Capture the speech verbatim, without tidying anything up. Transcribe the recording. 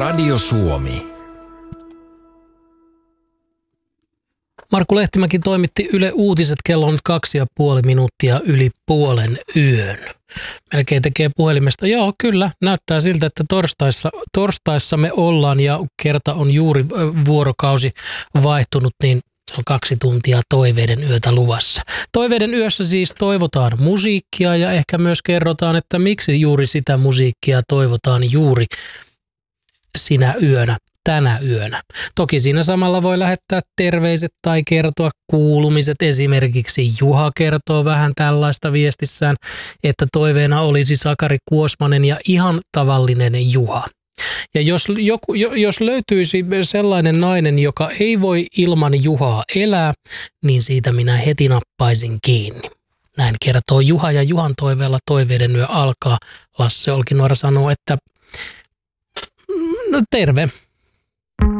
Radio Suomi. Markku Lehtimäki toimitti Yle Uutiset, kello on nyt kaksi ja puoli minuuttia yli puolen yön. Melkein tekee puhelimesta. Joo, kyllä. Näyttää siltä, että torstaissa, torstaissa me ollaan ja kerta on juuri vuorokausi vaihtunut, niin se on kaksi tuntia toiveiden yötä luvassa. Toiveiden yössä siis toivotaan musiikkia ja ehkä myös kerrotaan, että miksi juuri sitä musiikkia toivotaan juuri sinä yönä. Tänä yönä. Toki siinä samalla voi lähettää terveiset tai kertoa kuulumiset. Esimerkiksi Juha kertoo vähän tällaista viestissään, että toiveena olisi Sakari Kuosmanen ja ihan tavallinen Juha. Ja jos, joku, jos löytyisi sellainen nainen, joka ei voi ilman Juhaa elää, niin siitä minä heti nappaisin kiinni. Näin kertoo Juha ja Juhan toiveella toiveiden yö alkaa. Lasse Olkinuora sanoo, että no terve.